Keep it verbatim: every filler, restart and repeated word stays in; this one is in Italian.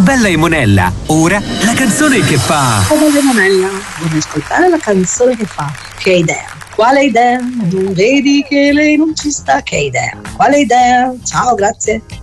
bella e Monella, ora la canzone che fa. Oh, bella Monella, vuoi ascoltare la canzone che fa? Che idea? Quale idea? Non vedi che lei non ci sta? Che idea? Quale idea? Ciao, grazie.